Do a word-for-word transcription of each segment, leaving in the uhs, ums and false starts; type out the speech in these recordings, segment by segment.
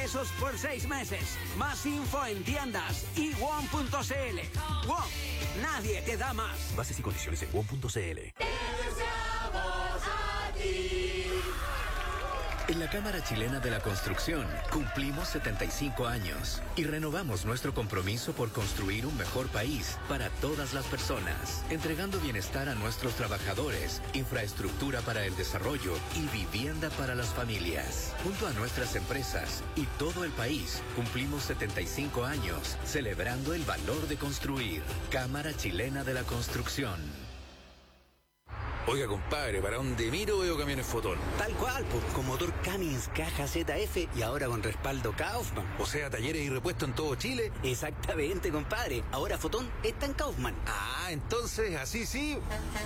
pesos por seis meses. Más info en tiendas y W O M punto C L. W O M, nadie te da más. Bases y condiciones en W O M punto C L. Te deseamos a ti. En la Cámara Chilena de la Construcción cumplimos setenta y cinco años y renovamos nuestro compromiso por construir un mejor país para todas las personas, entregando bienestar a nuestros trabajadores, infraestructura para el desarrollo y vivienda para las familias. Junto a nuestras empresas y todo el país, cumplimos setenta y cinco años celebrando el valor de construir. Cámara Chilena de la Construcción. Oiga, compadre, ¿para dónde miro veo camiones Fotón? Tal cual, pues, con motor Cummins, caja Z F y ahora con respaldo Kaufman. O sea, talleres y repuestos en todo Chile. Exactamente, compadre. Ahora Fotón está en Kaufman. Ah, entonces, así sí.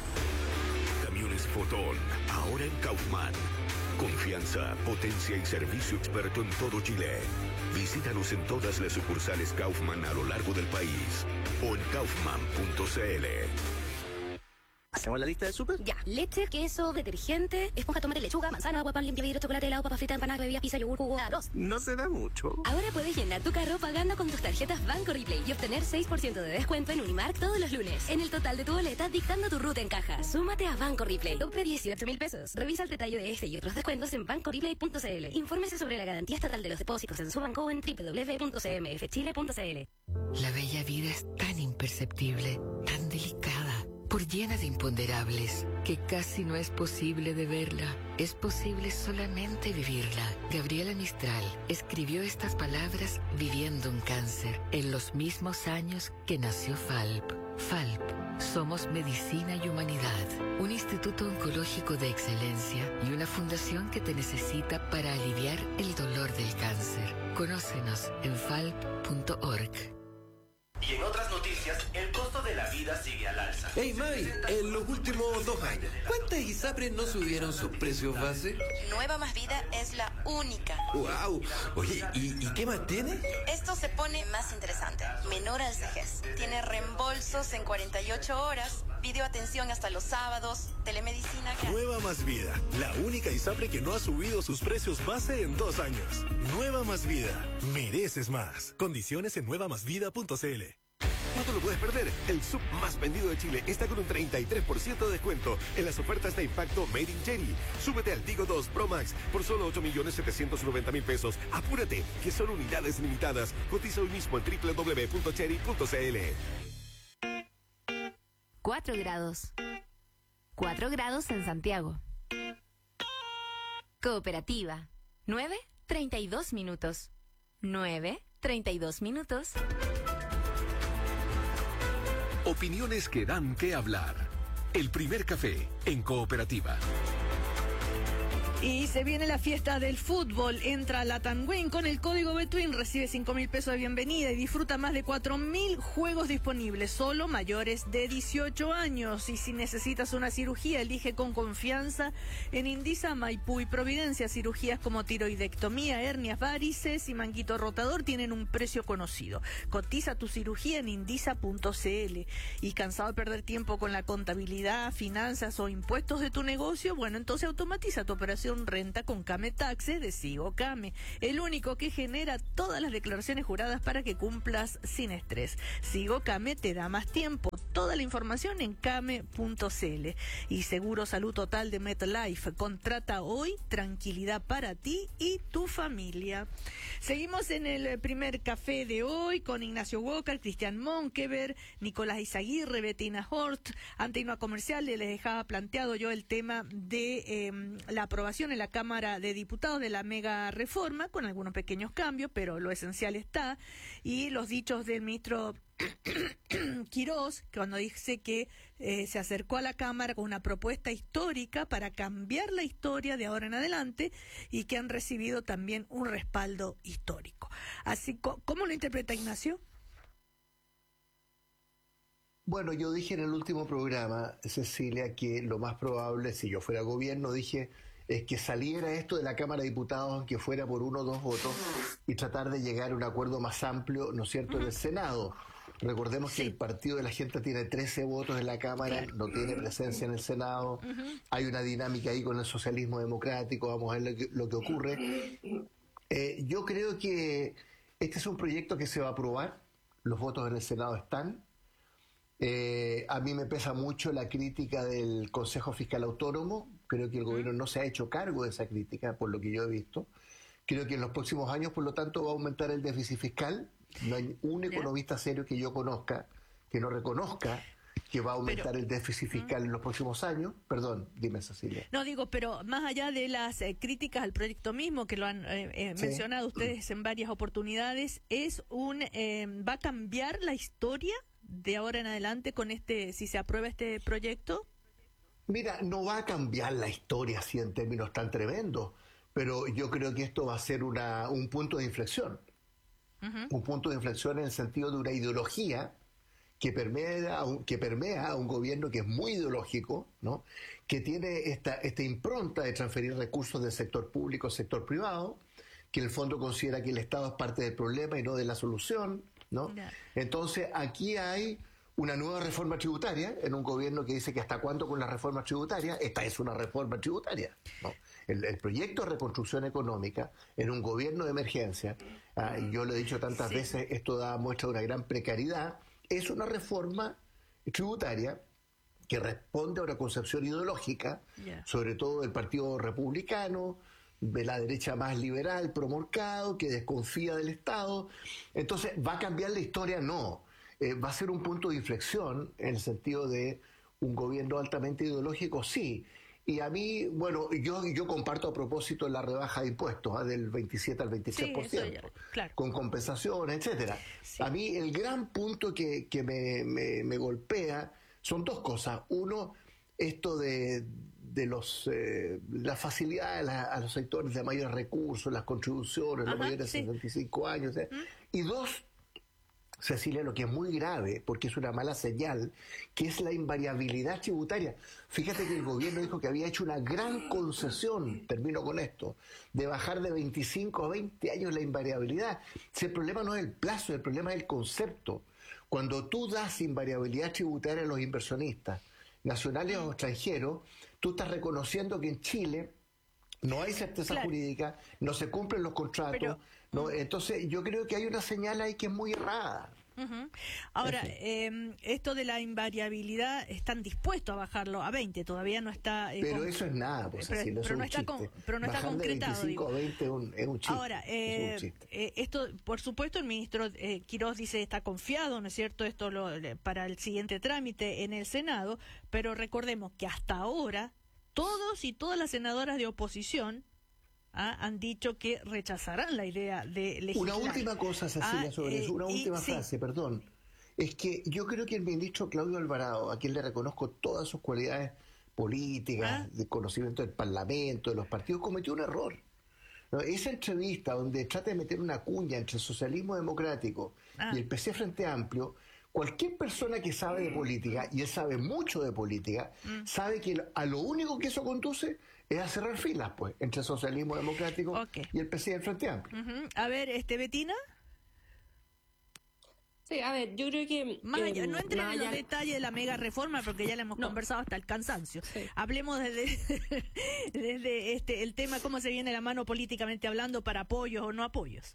Camiones Fotón, ahora en Kaufman. Confianza, potencia y servicio experto en todo Chile. Visítanos en todas las sucursales Kaufman a lo largo del país o en kaufman punto c l. ¿Hacemos la lista de súper? Ya. Leche, queso, detergente, esponja, tomate, lechuga, manzana, agua, pan, limpia, vidrio, chocolate, helado, papas fritas, empanadas, bebidas, pizza, yogur, jugo, arroz. No se da mucho. Ahora puedes llenar tu carro pagando con tus tarjetas Banco Replay y obtener seis por ciento de descuento en Unimark todos los lunes. En el total de tu boleta, dictando tu ruta en caja. Súmate a Banco Replay. Tope dieciocho mil pesos. Revisa el detalle de este y otros descuentos en banco replay punto c l. Infórmese sobre la garantía estatal de los depósitos en su banco en doble u doble u doble u punto c m f chile punto c l. La bella vida es tan imperceptible, tan delicada, por llena de imponderables, que casi no es posible de verla. Es posible solamente vivirla. Gabriela Mistral escribió estas palabras viviendo un cáncer en los mismos años que nació Falp. Falp, somos medicina y humanidad, un instituto oncológico de excelencia y una fundación que te necesita para aliviar el dolor del cáncer. Conócenos en falp punto org. Y en otras noticias, el costo de la vida sigue al alza. Hey May, en los últimos dos años, ¿cuántas ISAPRES no subieron sus precios base? Nueva Más Vida es la única. ¡Wow! Oye, ¿y, ¿y qué más tiene? Esto se pone más interesante. Menor al vejez. Tiene reembolsos en cuarenta y ocho horas, videoatención hasta los sábados, telemedicina gratis. Nueva Más Vida, la única ISAPRE que no ha subido sus precios base en dos años. Nueva Más Vida, mereces más. Condiciones en nueva más vida punto c l. No te lo puedes perder. El sub más vendido de Chile está con un treinta y tres por ciento de descuento en las ofertas de impacto Made in Cherry. Súbete al Tigo dos Pro Max por solo ocho millones setecientos noventa mil pesos. Apúrate, que son unidades limitadas. Cotiza hoy mismo en doble u doble u doble u punto cherry punto c l. Cuatro grados. Cuatro grados en Santiago. Cooperativa. Nueve, treinta y dos minutos. Nueve, treinta y dos minutos. Opiniones que dan que hablar. El primer café en Cooperativa. Y se viene la fiesta del fútbol. Entra a Latam Win con el código Betwin, recibe cinco mil pesos de bienvenida y disfruta más de cuatro mil juegos disponibles, solo mayores de dieciocho años. Y si necesitas una cirugía, elige con confianza en Indisa, Maipú y Providencia. Cirugías como tiroidectomía, hernias, varices y manguito rotador tienen un precio conocido. Cotiza tu cirugía en indisa punto c l. ¿Y cansado de perder tiempo con la contabilidad, finanzas o impuestos de tu negocio? Bueno, entonces automatiza tu operación renta con Came Taxe de Sigo Came, el único que genera todas las declaraciones juradas para que cumplas sin estrés. Sigo Came te da más tiempo. Toda la información en came punto c l. Y Seguro Salud Total de MetLife. Contrata hoy, tranquilidad para ti y tu familia. Seguimos en el primer café de hoy con Ignacio Walker, Cristian Monkever, Nicolás Izaguirre, Bettina Hort. Ante una comercial les dejaba planteado yo el tema de eh, la aprobación en la Cámara de Diputados de la mega reforma, con algunos pequeños cambios, pero lo esencial está, y los dichos del ministro Quirós, cuando dice que eh, se acercó a la Cámara con una propuesta histórica para cambiar la historia de ahora en adelante y que han recibido también un respaldo histórico. Así, ¿cómo lo interpreta Ignacio? Bueno, yo dije en el último programa, Cecilia, que lo más probable, si yo fuera gobierno, dije, es que saliera esto de la Cámara de Diputados, aunque fuera por uno o dos votos, y tratar de llegar a un acuerdo más amplio, ¿no es cierto?, uh-huh. en el Senado. Recordemos sí. que el Partido de la Gente tiene trece votos en la Cámara, no tiene presencia en el Senado, uh-huh. hay una dinámica ahí con el socialismo democrático, vamos a ver lo que, lo que ocurre. Eh, yo creo que este es un proyecto que se va a aprobar, los votos en el Senado están. Eh, a mí me pesa mucho la crítica del Consejo Fiscal Autónomo, creo que el gobierno no se ha hecho cargo de esa crítica, por lo que yo he visto. Creo que en los próximos años, por lo tanto, va a aumentar el déficit fiscal. No hay un economista serio que yo conozca que no reconozca que va a aumentar pero, el déficit fiscal ¿Mm? en los próximos años. Perdón, dime, Cecilia. No, digo, pero más allá de las eh, críticas al proyecto mismo, que lo han eh, eh, sí. mencionado ustedes en varias oportunidades, es un eh, ¿va a cambiar la historia de ahora en adelante con este, si se aprueba este proyecto? Mira, no va a cambiar la historia así en términos tan tremendos, pero yo creo que esto va a ser una, un punto de inflexión. Uh-huh. Un punto de inflexión en el sentido de una ideología que permea, que permea a un gobierno que es muy ideológico, ¿no? Que tiene esta, esta impronta de transferir recursos del sector público al sector privado, que en el fondo considera que el Estado es parte del problema y no de la solución, ¿no? Yeah. Entonces, aquí hay una nueva reforma tributaria en un gobierno que dice que hasta cuándo con la reforma tributaria. Esta es una reforma tributaria, ¿no? El, el proyecto de reconstrucción económica en un gobierno de emergencia, ah, yo lo he dicho tantas sí. veces, esto da muestra de una gran precariedad, es una reforma tributaria que responde a una concepción ideológica, yeah. sobre todo del Partido Republicano, de la derecha más liberal, promorcado, que desconfía del Estado. Entonces, ¿va a cambiar la historia? No. Eh, ¿Va a ser un punto de inflexión en el sentido de un gobierno altamente ideológico? Sí. Y a mí, bueno, yo yo comparto a propósito la rebaja de impuestos, ¿eh? del veintisiete al veintiséis por ciento, sí, eso ya, claro. con compensaciones, etcétera. Sí. A mí el gran punto que, que me, me, me golpea son dos cosas. Uno, esto de... de los eh, la facilidad a, la, a los sectores de mayores recursos, las contribuciones, los mayores de sí. sesenta y cinco años. ¿eh? ¿Mm? Y dos, Cecilia, lo que es muy grave, porque es una mala señal, que es la invariabilidad tributaria. Fíjate que el gobierno dijo que había hecho una gran concesión, termino con esto, de bajar de veinticinco a veinte años la invariabilidad. Si el problema no es el plazo, el problema es el concepto. Cuando tú das invariabilidad tributaria a los inversionistas, nacionales o extranjeros, tú estás reconociendo que en Chile no hay certeza claro. jurídica, no se cumplen los contratos, Pero, ¿no? Entonces yo creo que hay una señal ahí que es muy errada. Uh-huh. Ahora, eh, esto de la invariabilidad, están dispuestos a bajarlo a veinte, todavía no está... Eh, pero con... eso es nada, pues, pero, así, no pero, es no un está con, pero no está concretado. De veinticinco a veinte es un, es un chiste. Ahora, eh, es un chiste. Eh, esto, por supuesto, el ministro eh, Quiroz dice está confiado, ¿no es cierto?, esto lo, para el siguiente trámite en el Senado, pero recordemos que hasta ahora todos y todas las senadoras de oposición ¿Ah? han dicho que rechazarán la idea de legislar. Una última cosa, Cecilia, ah, sobre eh, eso, una y, última sí. frase, perdón. Es que yo creo que el ministro Claudio Alvarado, a quien le reconozco todas sus cualidades políticas, ¿Ah? de conocimiento del Parlamento, de los partidos, cometió un error. ¿No? Esa entrevista donde trata de meter una cuña entre el socialismo democrático ah. y el P C Frente Amplio, cualquier persona que sabe de política, y él sabe mucho de política, mm. sabe que a lo único que eso conduce es a cerrar filas, pues, entre el socialismo democrático okay. y el P C del Frente Amplio. Uh-huh. A ver, este Betina. Sí, a ver, yo creo que... Más allá, eh, no entre en allá... los detalles de la mega reforma, porque ya la hemos no. conversado hasta el cansancio. Sí. Hablemos desde, desde este el tema, cómo se viene la mano políticamente hablando para apoyos o no apoyos.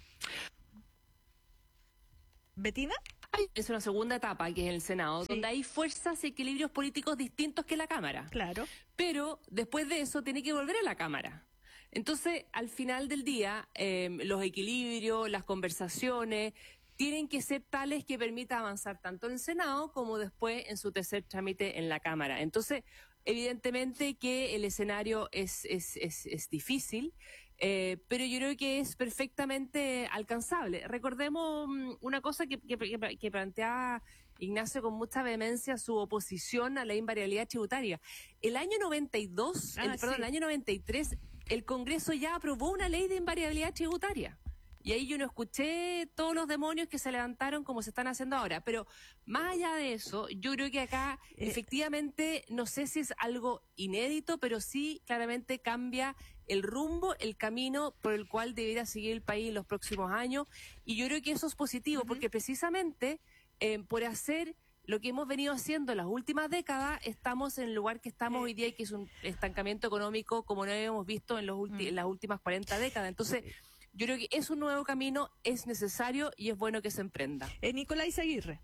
¿Betina? Es una segunda etapa que es el Senado, sí. donde hay fuerzas y equilibrios políticos distintos que la Cámara. Claro. Pero después de eso tiene que volver a la Cámara. Entonces, al final del día, eh, los equilibrios, las conversaciones, tienen que ser tales que permita avanzar tanto en el Senado como después en su tercer trámite en la Cámara. Entonces, evidentemente que el escenario es, es, es, es difícil. Eh, pero yo creo que es perfectamente alcanzable. Recordemos una cosa que, que, que planteaba Ignacio con mucha vehemencia, su oposición a la invariabilidad tributaria. El año noventa y dos, ah, el, perdón, sí. el año noventa y tres, el Congreso ya aprobó una ley de invariabilidad tributaria. Y ahí yo no escuché todos los demonios que se levantaron como se están haciendo ahora. Pero más allá de eso, yo creo que acá eh, efectivamente, no sé si es algo inédito, pero sí claramente cambia el rumbo, el camino por el cual debería seguir el país en los próximos años. Y yo creo que eso es positivo, uh-huh. porque precisamente eh, por hacer lo que hemos venido haciendo en las últimas décadas, estamos en el lugar que estamos hoy día, y que es un estancamiento económico como no habíamos visto en, los ulti- uh-huh. en las últimas cuarenta décadas. Entonces, Yo creo que es un nuevo camino, es necesario y es bueno que se emprenda. Eh, Nicolás Aguirre.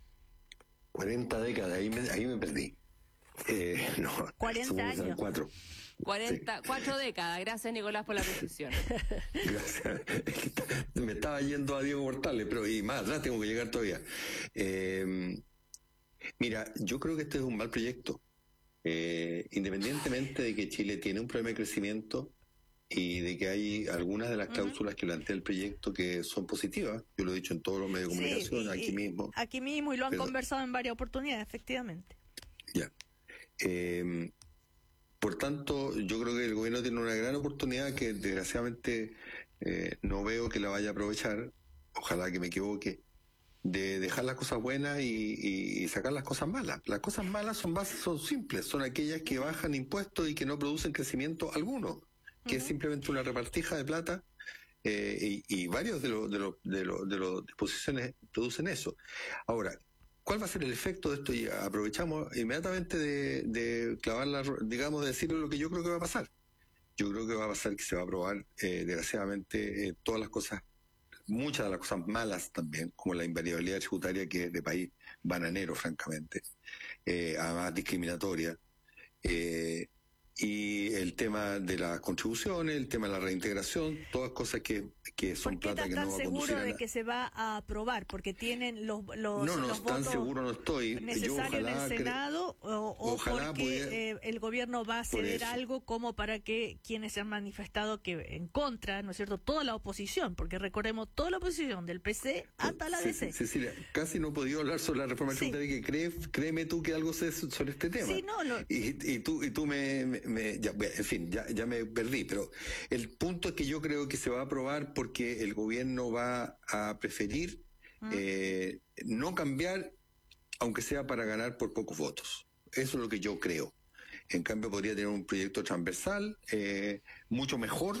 cuarenta décadas, ahí me, ahí me perdí. Eh, no, cuarenta años. Cuatro. cuarenta, sí. Cuatro décadas. Gracias, Nicolás, por la precisión. Gracias. Me estaba yendo a Diego Portales, pero y más atrás tengo que llegar todavía. Eh, mira, yo creo que este es un mal proyecto. Eh, independientemente de que Chile tiene un problema de crecimiento y de que hay algunas de las cláusulas uh-huh. que plantea el proyecto que son positivas, yo lo he dicho en todos los medios de comunicación, sí, y, aquí mismo. Aquí mismo, y lo han pero, conversado en varias oportunidades, efectivamente. Ya. Eh, por tanto, yo creo que el gobierno tiene una gran oportunidad que desgraciadamente eh, no veo que la vaya a aprovechar, ojalá que me equivoque, de dejar las cosas buenas y, y, y sacar las cosas malas. Las cosas malas son bases, son simples, son aquellas que bajan impuestos y que no producen crecimiento alguno, que uh-huh. es simplemente una repartija de plata, eh, y, y varios de los de los de los de los disposiciones producen eso. Ahora, ¿cuál va a ser el efecto de esto? Y aprovechamos inmediatamente de, de clavar la, digamos, de decirle lo que yo creo que va a pasar. Yo creo que va a pasar que se va a aprobar, eh, desgraciadamente, eh, todas las cosas, muchas de las cosas malas también, como la invariabilidad tributaria, que es de país bananero, francamente, eh, además discriminatoria, eh, y el tema de las contribuciones, el tema de la reintegración, todas cosas que, que son plata que no va a conducir a nada. ¿Por qué estás seguro de que se va a aprobar? Porque tienen los, los, no, no, los tan votos seguro no estoy. necesarios en el Senado, o, o ojalá porque pudiera, eh, el gobierno va a ceder algo como para que quienes se han manifestado que en contra, ¿no es cierto?, toda la oposición, porque recordemos toda la oposición, del P C hasta la D C. Cecilia, casi no he podido hablar sobre la reforma tributaria, sí. que cree, créeme tú que algo sé sobre este tema. Sí, no, no. Y, y tú, y tú me... me Me, ya, en fin, ya, ya me perdí, pero el punto es que yo creo que se va a aprobar porque el gobierno va a preferir mm. eh, no cambiar, aunque sea para ganar por pocos votos. Eso es lo que yo creo. En cambio, podría tener un proyecto transversal, eh, mucho mejor.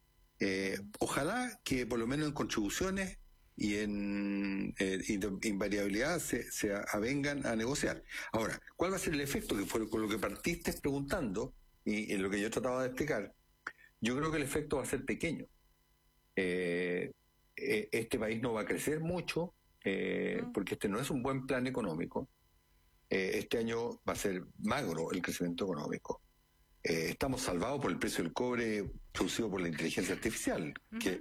Eh, ojalá que por lo menos en contribuciones y en eh, invariabilidad se, se avengan a negociar. Ahora, ¿cuál va a ser el efecto? Que fue con lo que partiste preguntando, y en lo que yo trataba de explicar. Yo creo que el efecto va a ser pequeño. Eh, eh, este país no va a crecer mucho, eh, uh-huh. porque este no es un buen plan económico. Eh, este año va a ser magro el crecimiento económico. Eh, estamos salvados por el precio del cobre producido por la inteligencia artificial, uh-huh. que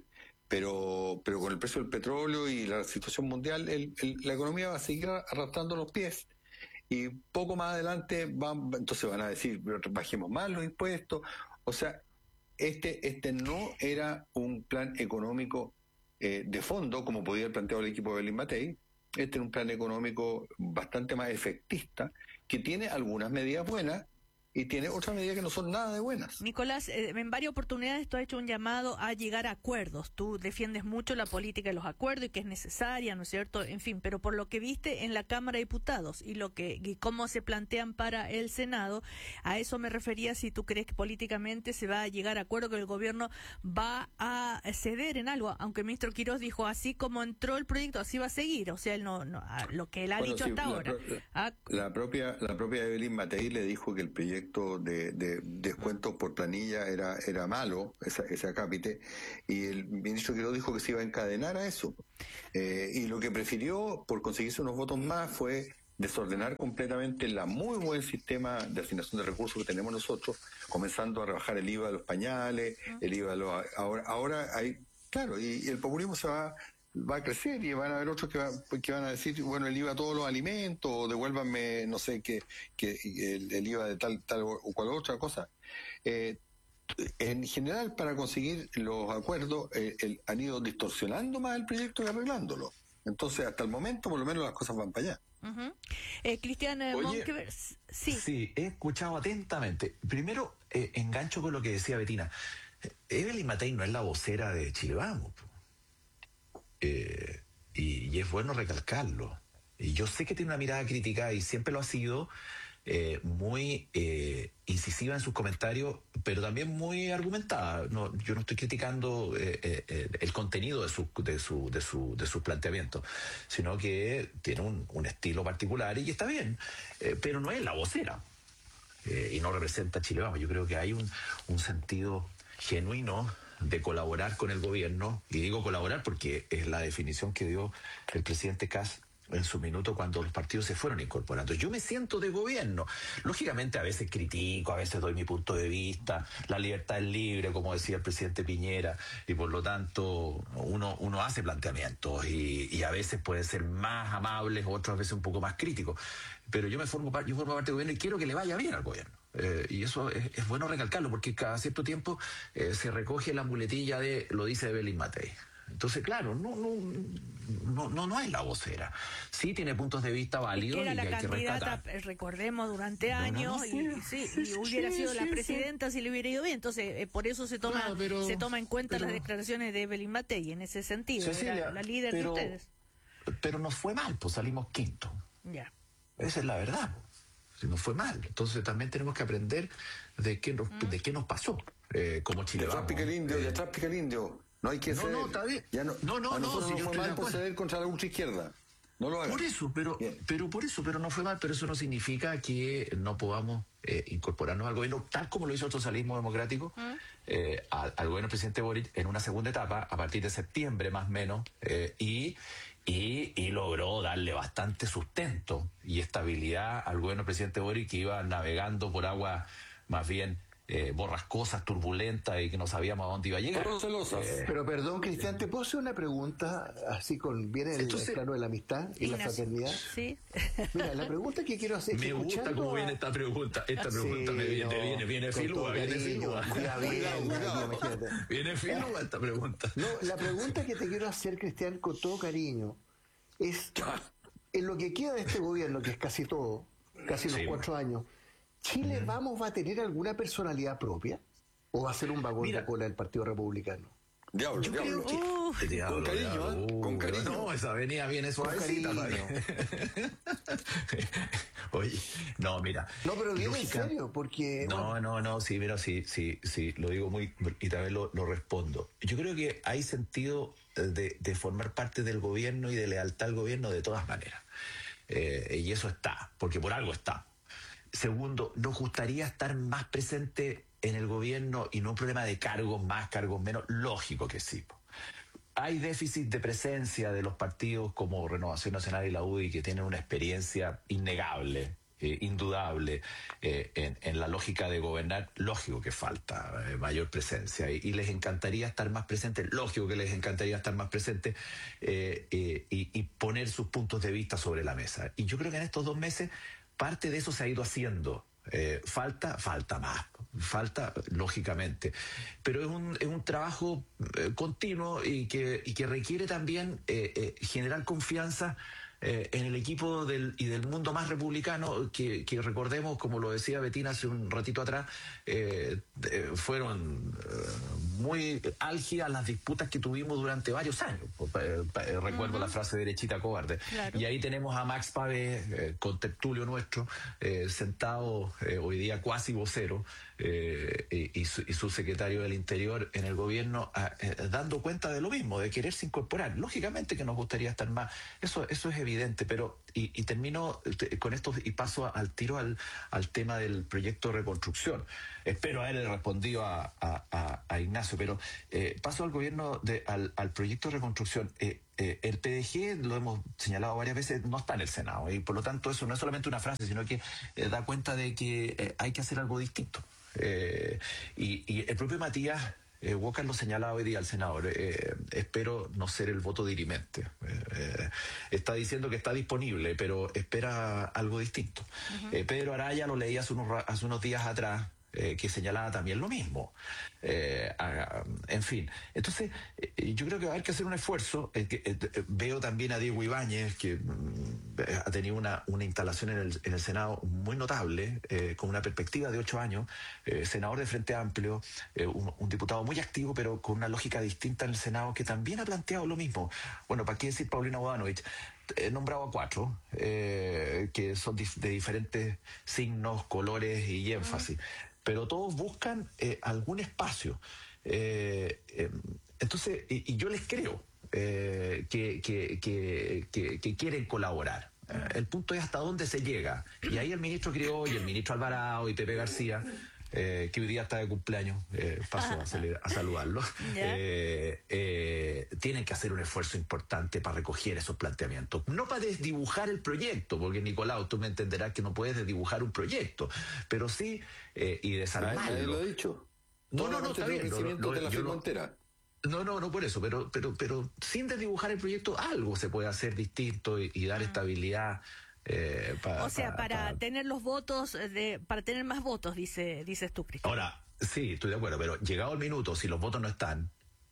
pero pero con el precio del petróleo y la situación mundial, el, el, la economía va a seguir arrastrando los pies. Y poco más adelante van, entonces van a decir, bajemos más los impuestos. O sea, este este no era un plan económico eh, de fondo, como podía haber planteado el equipo de Belín Matei. Este era un plan económico bastante más efectista, que tiene algunas medidas buenas y tiene otras medidas que no son nada de buenas. Nicolás, eh, en varias oportunidades tú has hecho un llamado a llegar a acuerdos. Tú defiendes mucho la política de los acuerdos y que es necesaria, ¿no es cierto? En fin, pero por lo que viste en la Cámara de Diputados y lo que y cómo se plantean para el Senado, a eso me refería, si tú crees que políticamente se va a llegar a acuerdo, que el gobierno va a ceder en algo, aunque el ministro Quirós dijo, así como entró el proyecto, así va a seguir. O sea, él no, no lo que él ha bueno, dicho sí, hasta la, ahora. La, la propia la propia Evelyn Matei le dijo que el proyecto de, de descuentos por planilla era era malo, esa, ese acápite, y el ministro Quirós dijo que se iba a encadenar a eso. Eh, y lo que prefirió, por conseguirse unos votos más, fue desordenar completamente el muy buen sistema de asignación de recursos que tenemos nosotros, comenzando a rebajar el I V A de los pañales, el I V A de los... Ahora, ahora hay... Claro, y, y el populismo se va... va a crecer y van a haber otros que, va, que van a decir, bueno, el I V A a todos los alimentos, o devuélvanme, no sé, que, que el, el I V A de tal tal o cual otra cosa. Eh, en general, para conseguir los acuerdos, eh, el, han ido distorsionando más el proyecto y arreglándolo. Entonces, hasta el momento, por lo menos las cosas van para allá. Uh-huh. eh, Cristian eh, Monkever, sí. Sí, he escuchado atentamente. Primero, eh, engancho con lo que decía Betina. Evelyn Matei no es la vocera de Chile Vamos. Eh, y, y es bueno recalcarlo. Y yo sé que tiene una mirada crítica y siempre lo ha sido, eh, muy eh, incisiva en sus comentarios, pero también muy argumentada. No, yo no estoy criticando eh, eh, el contenido de su, de su, de su, de sus planteamientos, sino que tiene un, un estilo particular y está bien, eh, pero no es la vocera eh, y no representa a Chile Vamos. Yo creo que hay un, un sentido genuino de colaborar con el gobierno, y digo colaborar porque es la definición que dio el presidente Kast en su minuto cuando los partidos se fueron incorporando. Yo me siento de gobierno. Lógicamente a veces critico, a veces doy mi punto de vista, la libertad es libre, como decía el presidente Piñera, y por lo tanto uno, uno hace planteamientos y, y a veces puede ser más amables, otras veces un poco más críticos. Pero yo me formo, yo formo parte del gobierno y quiero que le vaya bien al gobierno. Eh, y eso es, es bueno recalcarlo, porque cada cierto tiempo eh, se recoge la muletilla de lo dice Evelyn Matei. Entonces, claro, no, no, no, no, no es la vocera. Sí tiene puntos de vista válidos. Era y la que hay candidata, que recordemos, durante años, no, no, y, sí, sí, sí, y sí, hubiera sí, sido sí, la sí. presidenta si le hubiera ido bien. Entonces, eh, por eso se toma, Claro, pero- se toma en cuenta pero- las declaraciones de Evelyn Matei en ese sentido. Cecilia, Era la líder pero- de ustedes. Pero nos fue mal, pues salimos quinto. Ya. Esa es la verdad. Si nos fue mal. Entonces también tenemos que aprender de qué nos, de qué nos pasó eh, como Chile. De atrás Vamos. pica el indio, de Eh, atrás pica el indio. No hay que No, ceder. no, está bien. Ya no, No, no, a no, nosotros si yo nos fue estoy de mal por acuerdo. ceder contra la ultra izquierda. No lo hagan. Por eso, pero, pero por eso, pero no fue mal, pero eso no significa que no podamos eh, incorporarnos al gobierno, tal como lo hizo el socialismo democrático, eh, al, al gobierno del presidente Boric en una segunda etapa, a partir de septiembre más o menos, eh, y, y, y logró darle bastante sustento y estabilidad al gobierno del presidente Boric, que iba navegando por aguas más bien eh, borrascosas, turbulentas, y que no sabíamos a dónde iba a llegar. Eh, Pero perdón, Cristian, ¿te puedo hacer una pregunta así con viene el, Entonces- el plano de la amistad y la Ignacio, fraternidad? Sí. Mira, la pregunta que quiero hacer es Me que gusta escuchando cómo a- viene esta pregunta. Esta Sí, pregunta me viene, no, viene, viene con filúa, todo viene cariño, filúa. ya viene, imagínate. Viene filúa esta pregunta. No, la pregunta que te quiero hacer, Cristian, con todo cariño, es en lo que queda de este gobierno, que es casi todo, casi los Sí. cuatro años, ¿Chile vamos va a tener alguna personalidad propia? ¿O va a ser un vagón Mira. de cola del Partido Republicano? Diablo, Yo diablo. creo que- Diablo, Con cariño, diablo. ¿eh? Con Uh, cariño. No, esa avenida viene suavecita. cariño. padre. Oye, no, mira. No, pero bien lógica- en serio, porque... No, bueno, no, no, sí, mira, sí, sí, sí, lo digo muy, y también lo, lo respondo. Yo creo que hay sentido de, de formar parte del gobierno y de lealtad al gobierno de todas maneras. Eh, y eso está, porque por algo está. Segundo, nos gustaría estar más presente en el gobierno y no un problema de cargos más, cargos menos. Lógico que sí. po. Hay déficit de presencia de los partidos como Renovación Nacional y la U D I, que tienen una experiencia innegable, eh, indudable, eh, en, en la lógica de gobernar. Lógico que falta eh, mayor presencia y, y les encantaría estar más presentes. Lógico que les encantaría estar más presentes eh, eh, y, y poner sus puntos de vista sobre la mesa. Y yo creo que en estos dos meses parte de eso se ha ido haciendo. Eh, falta, falta más, falta lógicamente, pero es un, es un trabajo eh, continuo y que, y que requiere también eh, eh, generar confianza eh, en el equipo del, y del mundo más republicano, que, que recordemos, como lo decía Betina hace un ratito atrás, eh, eh, fueron eh, muy álgidas las disputas que tuvimos durante varios años. Eh, eh, recuerdo Ujú. la frase derechita cobarde. Claro. Y ahí tenemos a Max Pave, eh, contertulio nuestro, eh, sentado eh, hoy día cuasi vocero, eh, y, y, su, y su secretario del Interior en el gobierno, a, eh, dando cuenta de lo mismo, de quererse incorporar. Lógicamente que nos gustaría estar más, eso, eso es evidente, pero, y, y termino te- con esto y paso al tiro al, al tema del proyecto de reconstrucción. Espero haberle respondido a, a, a, a Ignacio, pero eh, paso al gobierno, de, al, al proyecto de reconstrucción. Eh, eh, el P D G, lo hemos señalado varias veces, no está en el Senado, y por lo tanto eso no es solamente una frase, sino que eh, da cuenta de que eh, hay que hacer algo distinto. Eh, y, y el propio Matías eh, Walker lo señalaba hoy día al senador. Eh, espero no ser el voto dirimente. Eh, eh, está diciendo que está disponible, pero espera algo distinto. Ujú. Eh, Pedro Araya lo leí hace unos, ra- hace unos días atrás, eh, que señalaba también lo mismo. Eh, ah, en fin, entonces eh, yo creo que va a haber que hacer un esfuerzo. Eh, que, eh, eh, veo también a Diego Ibáñez, que mm, ha tenido una, una instalación en el, en el Senado muy notable, eh, con una perspectiva de ocho años, eh, senador de Frente Amplio, eh, un, un diputado muy activo, pero con una lógica distinta en el Senado, que también ha planteado lo mismo. Bueno, ¿para qué decir Paulina Bodanovich? He nombrado a cuatro, eh, que son dif- de diferentes signos, colores y énfasis, pero todos buscan eh, algún espacio. Eh, eh, entonces, y, y yo les creo eh, que, que, que, que, que quieren colaborar. Eh, el punto es hasta dónde se llega. Y ahí el ministro Criollo, y el ministro Alvarado y Pepe García eh, que hoy día está de cumpleaños, eh, paso a, salir, a saludarlo, eh, eh, tienen que hacer un esfuerzo importante para recoger esos planteamientos. No para desdibujar el proyecto, porque Nicolau, tú me entenderás que no puedes desdibujar un proyecto, pero sí, eh, y desarmarlo. Nadie lo ha dicho. No, no, no, está bien. No, no, de la yo firma no, entera. No, no, no por eso, pero, pero, pero sin desdibujar el proyecto, algo se puede hacer distinto y, y dar estabilidad. Eh, pa, o sea, pa, para pa. tener los votos, de, para tener más votos, dice, dices tú, Cristian. Ahora, sí, estoy de acuerdo, pero llegado el minuto, si los votos no están,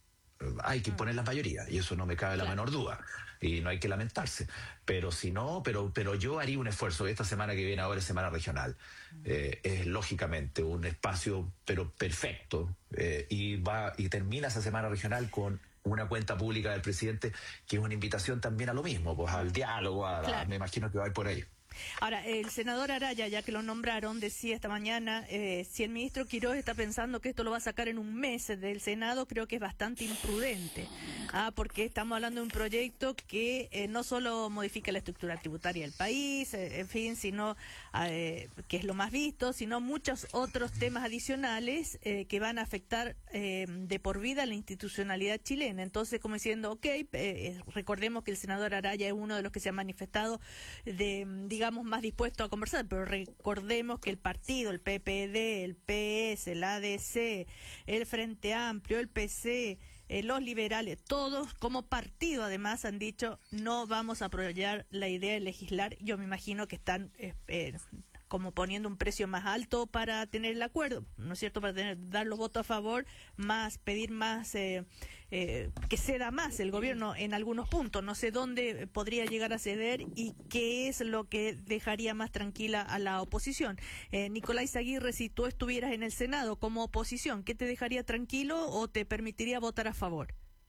hay que imponer la mayoría, y eso no me cabe la menor duda, y no hay que lamentarse. Pero si no, pero, pero yo haría un esfuerzo. Esta semana que viene ahora es semana regional, eh, es lógicamente un espacio, pero perfecto, eh, y va y termina esa semana regional con una cuenta pública del presidente, que es una invitación también a lo mismo, pues al diálogo, a, claro. a, me imagino que va a ir por ahí. Ahora, el senador Araya, ya que lo nombraron, decía esta mañana, eh, si el ministro Quiroz está pensando que esto lo va a sacar en un mes del Senado, creo que es bastante imprudente, ah, porque estamos hablando de un proyecto que eh, no solo modifica la estructura tributaria del país, eh, en fin, sino eh, que es lo más visto, sino muchos otros temas adicionales eh, que van a afectar eh, de por vida la institucionalidad chilena. Entonces, como diciendo, ok, eh, recordemos que el senador Araya es uno de los que se ha manifestado de, digamos, más dispuesto a conversar, pero recordemos que el partido, el P P D, el P S, el A D C, el Frente Amplio, el P C, eh, los liberales, todos como partido además han dicho no vamos a apoyar la idea de legislar. Yo me imagino que están eh, eh, como poniendo un precio más alto para tener el acuerdo, ¿no es cierto?, para tener, dar los votos a favor, más pedir más, eh, eh, que ceda más el gobierno en algunos puntos. No sé dónde podría llegar a ceder y qué es lo que dejaría más tranquila a la oposición. Eh, Nicolás Aguirre, si tú estuvieras en el Senado como oposición, ¿qué te dejaría tranquilo o te permitiría votar a favor?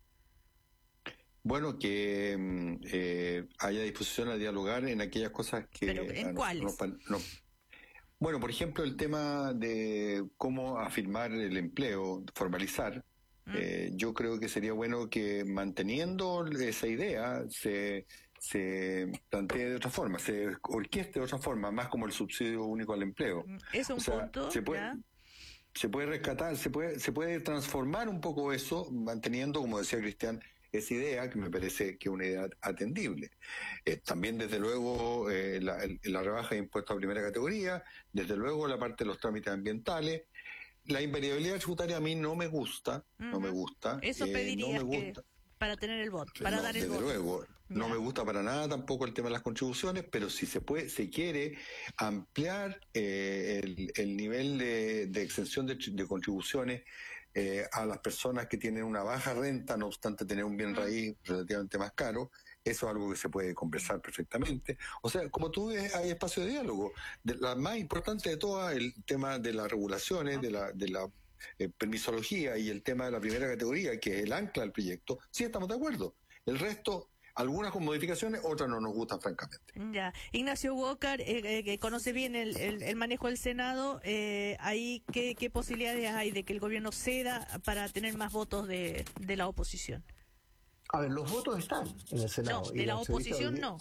Bueno, que eh, haya disposición a dialogar en aquellas cosas que... ¿Pero en cuáles? No, no, bueno, por ejemplo, el tema de cómo afirmar el empleo, formalizar. Mm. Eh, yo creo que sería bueno que manteniendo esa idea se, se plantee de otra forma, se orqueste de otra forma, más como el subsidio único al empleo. Es un o sea, punto, se puede, ¿ya? se puede rescatar, se puede, se puede transformar un poco eso, manteniendo, como decía Cristian, esa idea, que me parece que es una idea atendible. Eh, también, desde luego, eh, la, la rebaja de impuestos a primera categoría, desde luego la parte de los trámites ambientales. La invariabilidad tributaria a mí no me gusta, uh-huh. no me gusta. Eso eh, pediría no me gusta. que para tener el voto, para no, dar el desde voto. Desde luego, ya. No me gusta para nada tampoco el tema de las contribuciones, pero si se puede, se quiere ampliar eh, el, el nivel de, de exención de, de contribuciones Eh, a las personas que tienen una baja renta, no obstante tener un bien raíz relativamente más caro, eso es algo que se puede conversar perfectamente. O sea, como tú ves, hay espacio de diálogo. De, la más importante de todas, el tema de las regulaciones, de la, de la eh, permisología y el tema de la primera categoría, que es el ancla del proyecto, sí estamos de acuerdo. El resto, algunas con modificaciones, otras no nos gustan francamente. Ya, Ignacio Walker, eh, eh, que conoce bien el, el, el manejo del Senado, eh, ahí ¿qué, qué posibilidades hay de que el gobierno ceda para tener más votos de, de la oposición? A ver, los votos están en el Senado. No, de la, la oposición no.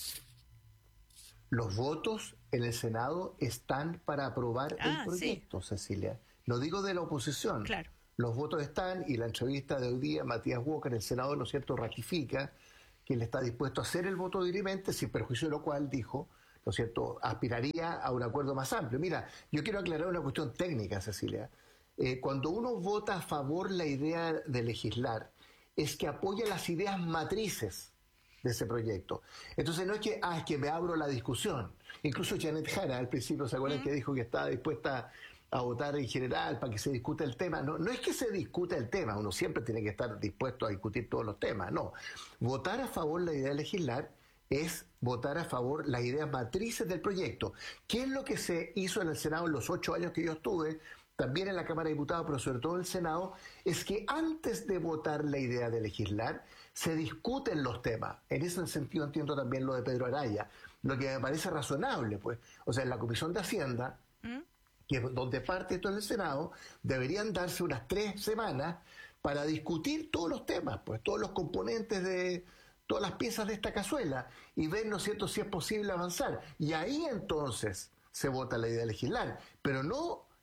Los votos en el Senado están para aprobar ah, el proyecto, sí. Cecilia. No digo de la oposición. Claro. Los votos están, y la entrevista de hoy día, Matías Walker, en el Senado, ¿no es cierto?, ratifica que él está dispuesto a hacer el voto dirimente, sin perjuicio de lo cual, dijo, ¿no es cierto?, aspiraría a un acuerdo más amplio. Mira, yo quiero aclarar una cuestión técnica, Cecilia. Eh, cuando uno vota a favor la idea de legislar, es que apoya las ideas matrices de ese proyecto. Entonces no es que, ah, es que me abro la discusión. Incluso Janet Jara, al principio, ¿se acuerdan mm. que dijo que estaba dispuesta a votar en general para que se discuta el tema? No, no es que se discuta el tema, uno siempre tiene que estar dispuesto a discutir todos los temas, no. Votar a favor la idea de legislar es votar a favor las ideas matrices del proyecto. ¿Qué es lo que se hizo en el Senado en los ocho años que yo estuve, también en la Cámara de Diputados, pero sobre todo en el Senado? Es que antes de votar la idea de legislar, se discuten los temas. En ese sentido entiendo también lo de Pedro Araya, lo que me parece razonable, pues. O sea, en la Comisión de Hacienda, ¿Mm? que es donde parte esto en el Senado, deberían darse unas tres semanas para discutir todos los temas, pues todos los componentes de todas las piezas de esta cazuela y ver, ¿no es cierto?, si es posible avanzar. Y ahí entonces se vota la idea de legislar, pero no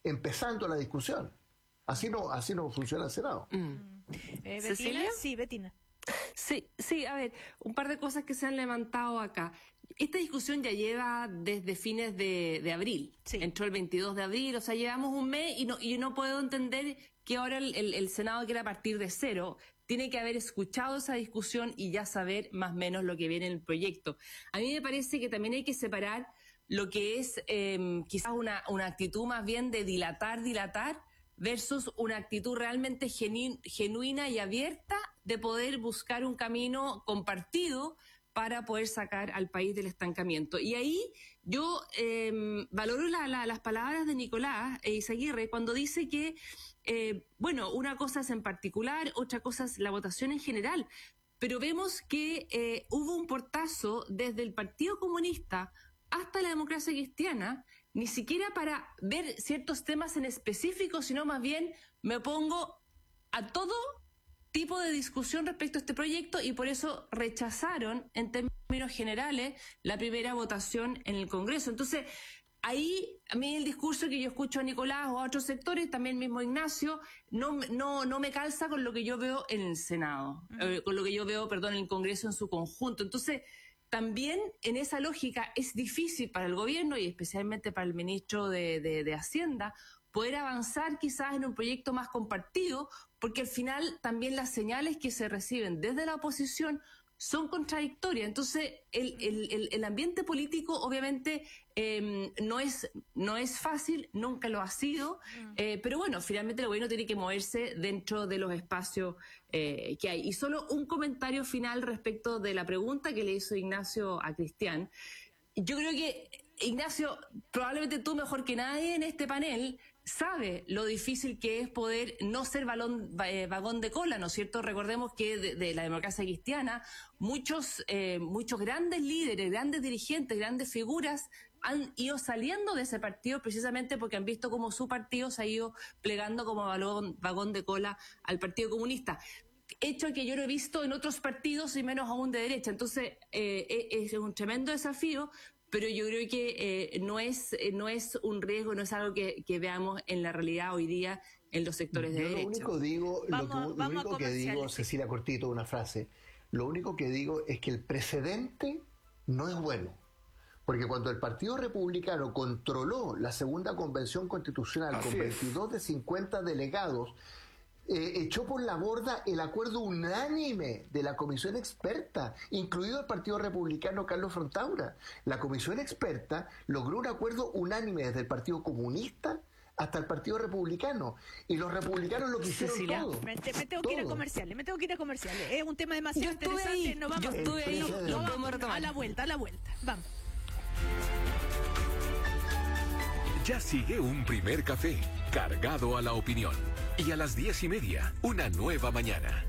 empezando la discusión. Así no, así no funciona el Senado. Mm. Eh, ¿Betina? ¿Cecilia? Sí, Betina. Sí, sí, a ver, un par de cosas que se han levantado acá. Esta discusión ya lleva desde fines de, de abril. Sí. Entró el veintidós de abril, o sea, llevamos un mes y no, y no puedo entender que ahora el, el, el Senado quiera partir de cero. Tiene que haber escuchado esa discusión y ya saber más o menos lo que viene en el proyecto. A mí me parece que también hay que separar lo que es eh, quizás una, una actitud más bien de dilatar, dilatar, versus una actitud realmente genu genuina y abierta de poder buscar un camino compartido para poder sacar al país del estancamiento. Y ahí yo eh, valoro la, la, las palabras de Nicolás Eizaguirre cuando dice que, eh, bueno, una cosa es en particular, otra cosa es la votación en general, pero vemos que eh, hubo un portazo desde el Partido Comunista hasta la Democracia Cristiana, ni siquiera para ver ciertos temas en específico, sino más bien me opongo a todo tipo de discusión respecto a este proyecto y por eso rechazaron en términos generales la primera votación en el Congreso. Entonces, ahí a mí el discurso que yo escucho a Nicolás o a otros sectores, también mismo Ignacio, no, no, no me calza con lo que yo veo en el Senado, uh-huh. eh, con lo que yo veo, perdón, en el Congreso en su conjunto. Entonces, también en esa lógica es difícil para el gobierno y especialmente para el ministro de, de, de Hacienda poder avanzar quizás en un proyecto más compartido, porque al final también las señales que se reciben desde la oposición son contradictorias. Entonces, el, el, el, el ambiente político obviamente eh, no es no es fácil, nunca lo ha sido, eh, pero bueno, finalmente el gobierno tiene que moverse dentro de los espacios eh, que hay. Y solo un comentario final respecto de la pregunta que le hizo Ignacio a Cristian. Yo creo que, Ignacio, probablemente tú mejor que nadie en este panel sabe lo difícil que es poder no ser balón, eh, vagón de cola, ¿no es cierto? Recordemos que de, de la democracia cristiana muchos, eh, muchos grandes líderes, grandes dirigentes, grandes figuras han ido saliendo de ese partido precisamente porque han visto cómo su partido se ha ido plegando como balón, vagón de cola al Partido Comunista. Hecho que yo lo he visto en otros partidos y menos aún de derecha. Entonces, eh, es un tremendo desafío, pero yo creo que eh, no es eh, no es un riesgo, no es algo que, que veamos en la realidad hoy día en los sectores de yo derecha. Lo único, digo, vamos, lo que, lo único que digo, Cecilia Cortito, una frase, lo único que digo es que el precedente no es bueno. Porque cuando el Partido Republicano controló la segunda convención constitucional Así con veintidós de cincuenta delegados, Eh, echó por la borda el acuerdo unánime de la comisión experta, incluido el Partido Republicano Carlos Frontaura. La comisión experta logró un acuerdo unánime desde el Partido Comunista hasta el Partido Republicano. Y los republicanos lo quisieron Cecilia, todo. Me, me tengo que ir a comerciales, me tengo que ir a comerciales. Es un tema demasiado yo estuve interesante. Ahí, no vamos, yo estuve ahí, no, lo no podemos vamos, retomar. a la vuelta, a la vuelta. Vamos. Ya sigue un primer café, cargado a la opinión. Y a las diez y media, una nueva mañana.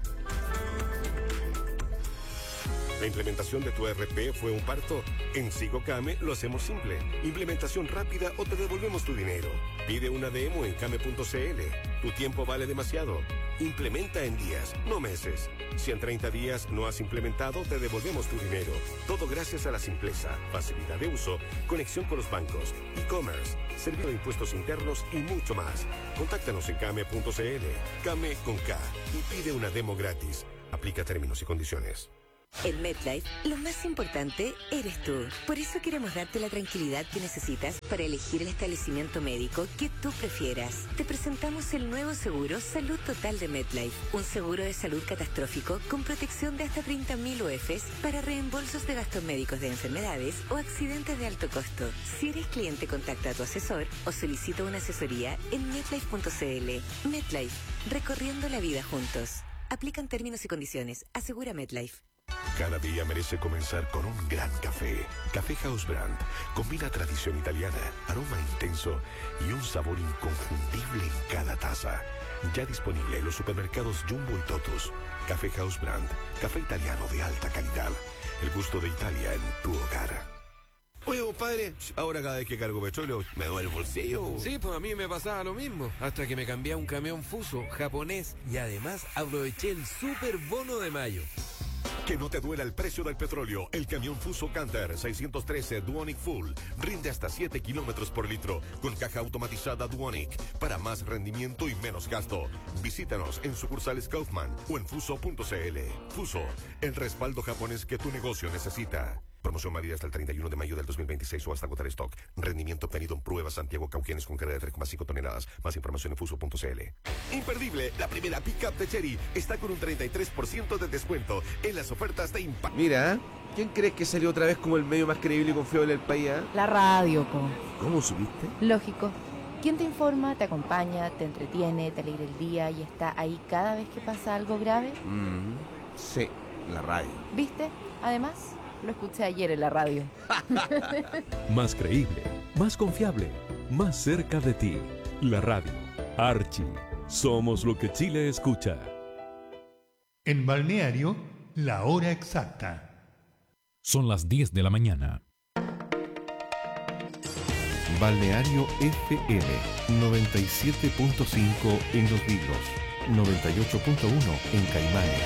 ¿La implementación de tu E R P fue un parto? En Sigocame lo hacemos simple. Implementación rápida o te devolvemos tu dinero. Pide una demo en came punto c l. Tu tiempo vale demasiado. Implementa en días, no meses. Si en treinta días no has implementado, te devolvemos tu dinero. Todo gracias a la simpleza, facilidad de uso, conexión con los bancos, e-commerce, servicio de impuestos internos y mucho más. Contáctanos en came punto c l. Came con K y pide una demo gratis. Aplica términos y condiciones. En MetLife, lo más importante eres tú. Por eso queremos darte la tranquilidad que necesitas para elegir el establecimiento médico que tú prefieras. Te presentamos el nuevo seguro Salud Total de MetLife, un seguro de salud catastrófico con protección de hasta treinta mil U Efes para reembolsos de gastos médicos de enfermedades o accidentes de alto costo. Si eres cliente, contacta a tu asesor o solicita una asesoría en metlife punto c l. MetLife, recorriendo la vida juntos. Aplican términos y condiciones. Asegura MetLife. Cada día merece comenzar con un gran café. Café House Brand combina tradición italiana, aroma intenso y un sabor inconfundible en cada taza. Ya disponible en los supermercados Jumbo y Totus. Café House Brand, café italiano de alta calidad. El gusto de Italia en tu hogar. Oye, compadre, ahora cada vez que cargo petróleo me duele el bolsillo. Sí, pues a mí me pasaba lo mismo, hasta que me cambié a un camión Fuso japonés y además aproveché el super bono de mayo. Que no te duela el precio del petróleo. El camión Fuso Canter seiscientos trece Duonic Full rinde hasta siete kilómetros por litro con caja automatizada Duonic para más rendimiento y menos gasto. Visítanos en sucursales Kaufman o en fuso punto cl. Fuso, el respaldo japonés que tu negocio necesita. Promoción válida hasta el treinta y uno de mayo del dos mil veintiséis o hasta agotar stock. Rendimiento obtenido en pruebas Santiago Cauquenes con carga de tres coma cinco toneladas. Más información en fuso punto cl. Imperdible, la primera pick-up de Chery está con un treinta y tres por ciento de descuento en las ofertas de Impact. Mira, ¿quién crees que salió otra vez como el medio más creíble y confiable del país? ¿Eh? La radio, po. ¿Cómo supiste? Lógico. ¿Quién te informa, te acompaña, te entretiene, te alegra el día y está ahí cada vez que pasa algo grave? Mm, sí, la radio. ¿Viste? Además, lo escuché ayer en la radio. Más creíble, más confiable, más cerca de ti. La radio. Archie. Somos lo que Chile escucha. En Balneario, la hora exacta. Son las diez de la mañana. Balneario F M noventa y siete punto cinco en Los Vilos, noventa y ocho punto uno en Caimanes.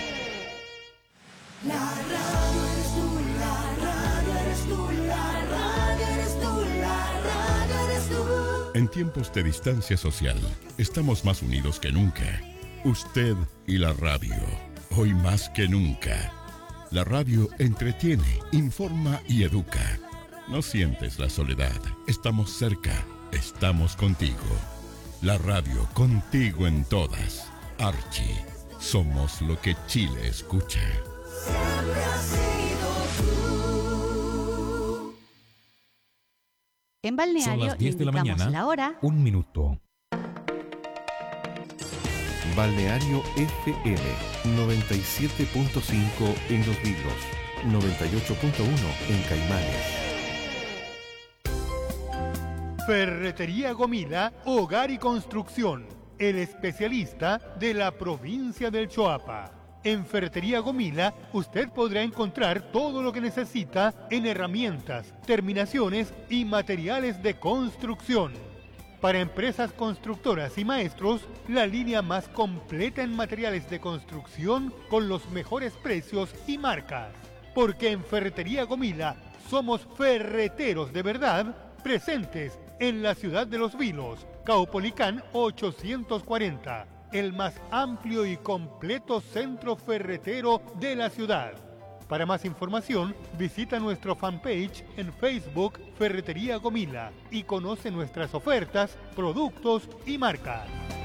La radio eres tú, la radio eres tú, la radio eres tú, la radio eres tú. En tiempos de distancia social, estamos más unidos que nunca. Usted y la radio, hoy más que nunca. La radio entretiene, informa y educa. No sientes la soledad, estamos cerca, estamos contigo. La radio contigo en todas. Archie, somos lo que Chile escucha. Siempre has sido tú. En Balneario Son las diez de la indicamos mañana, la hora. Un minuto. Balneario F M noventa y siete punto cinco en Los Vilos, noventa y ocho punto uno en Caimanes. Ferretería Gomila, Hogar y Construcción, el especialista de la provincia del Choapa. En Ferretería Gomila, usted podrá encontrar todo lo que necesita en herramientas, terminaciones y materiales de construcción. Para empresas constructoras y maestros, la línea más completa en materiales de construcción con los mejores precios y marcas. Porque en Ferretería Gomila somos ferreteros de verdad, presentes en la ciudad de Los Vilos, Caupolicán ochocientos cuarenta, el más amplio y completo centro ferretero de la ciudad. Para más información, visita nuestro fanpage en Facebook Ferretería Gomila y conoce nuestras ofertas, productos y marcas.